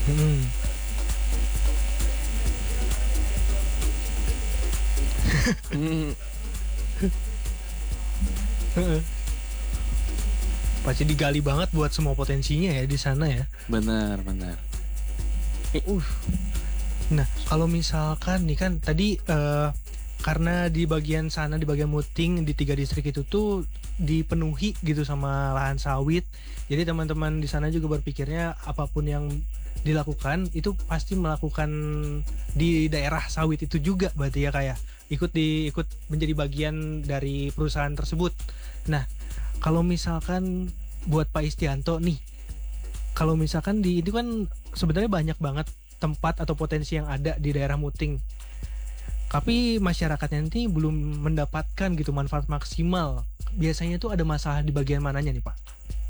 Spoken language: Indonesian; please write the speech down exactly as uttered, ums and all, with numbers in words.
Mm-mm. Hmm, Pasti digali banget buat semua potensinya ya di sana ya. benar benar. Uh. Nah, kalau misalkan nih kan tadi eh, karena di bagian sana di bagian Muting di tiga distrik itu tuh dipenuhi gitu sama lahan sawit. Jadi teman-teman di sana juga berpikirnya apapun yang dilakukan itu pasti melakukan di daerah sawit itu juga berarti ya kayak ikut di ikut menjadi bagian dari perusahaan tersebut. Nah, kalau misalkan buat Pak Istianto nih, kalau misalkan di itu kan sebenarnya banyak banget tempat atau potensi yang ada di daerah Muting. Tapi masyarakatnya nanti belum mendapatkan gitu manfaat maksimal. Biasanya tuh ada masalah di bagian mananya nih Pak?